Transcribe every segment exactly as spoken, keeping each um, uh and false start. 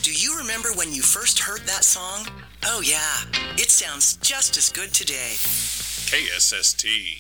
Do you remember when you first heard that song? Oh yeah, it sounds just as good today. K S S T.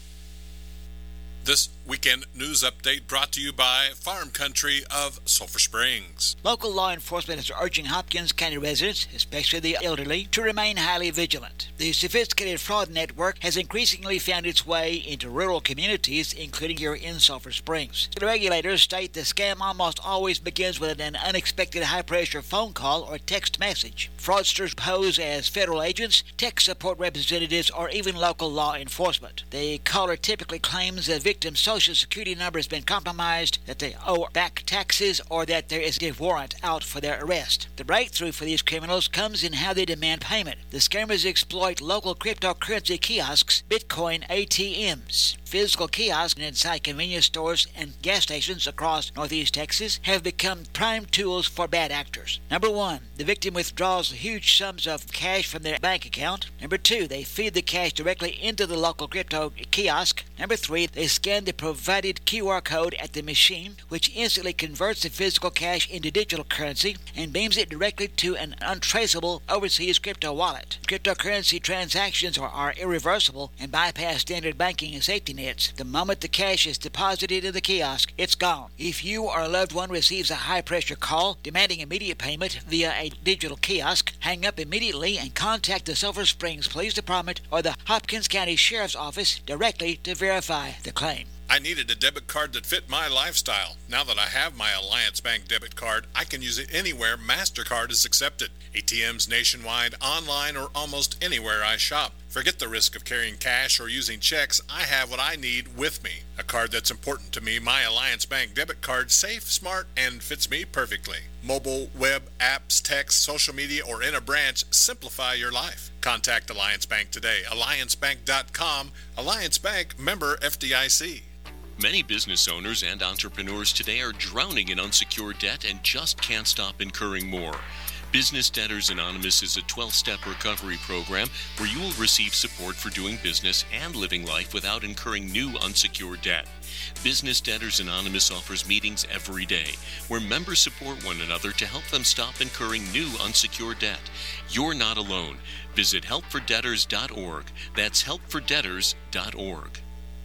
This weekend news update brought to you by Farm Country of Sulphur Springs. Local law enforcement is urging Hopkins County residents, especially the elderly, to remain highly vigilant. The sophisticated fraud network has increasingly found its way into rural communities, including here in Sulphur Springs. The regulators state the scam almost always begins with an unexpected high-pressure phone call or text message. Fraudsters pose as federal agents, tech support representatives, or even local law enforcement. The caller typically claims the victim's social security number has been compromised, that they owe back taxes, or that there is a warrant out for their arrest. The breakthrough for these criminals comes in how they demand payment. The scammers exploit local cryptocurrency kiosks, Bitcoin A T Ms. Physical kiosks inside convenience stores and gas stations across Northeast Texas have become prime tools for bad actors. Number one, the victim withdraws huge sums of cash from their bank account. Number two, they feed the cash directly into the local crypto kiosk. Number three, they scan the provided Q R code at the machine, which instantly converts the physical cash into digital currency and beams it directly to an untraceable overseas crypto wallet. Cryptocurrency transactions are, are irreversible and bypass standard banking and safety nets. The moment the cash is deposited in the kiosk, it's gone. If you or a loved one receives a high-pressure call demanding immediate payment via a digital kiosk, hang up immediately and contact the Sulphur Springs Police Department or the Hopkins County Sheriff's Office directly to verify the claim. I needed a debit card that fit my lifestyle. Now that I have my Alliance Bank debit card, I can use it anywhere MasterCard is accepted. A T Ms nationwide, online, or almost anywhere I shop. Forget the risk of carrying cash or using checks. I have what I need with me. A card that's important to me, my Alliance Bank debit card, safe, smart, and fits me perfectly. Mobile, web, apps, text, social media, or in a branch, simplify your life. Contact Alliance Bank today. alliance bank dot com. Alliance Bank, member F D I C. Many business owners and entrepreneurs today are drowning in unsecured debt and just can't stop incurring more. Business Debtors Anonymous is a twelve-step recovery program where you will receive support for doing business and living life without incurring new unsecured debt. Business Debtors Anonymous offers meetings every day where members support one another to help them stop incurring new unsecured debt. You're not alone. Visit help for debtors dot org. That's help for debtors dot org.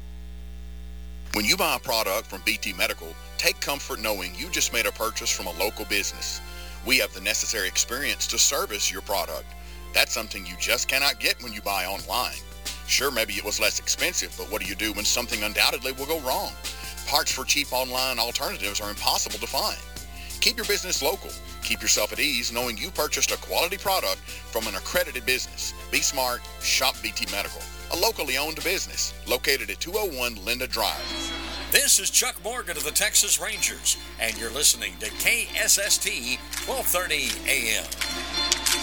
When you buy a product from B T Medical, take comfort knowing you just made a purchase from a local business. We have the necessary experience to service your product. That's something you just cannot get when you buy online. Sure, maybe it was less expensive, but what do you do when something undoubtedly will go wrong? Parts for cheap online alternatives are impossible to find. Keep your business local. Keep yourself at ease knowing you purchased a quality product from an accredited business. Be smart, shop B T Medical, a locally owned business located at two oh one Linda Drive. This is Chuck Morgan of the Texas Rangers, and you're listening to K S S T twelve thirty A M.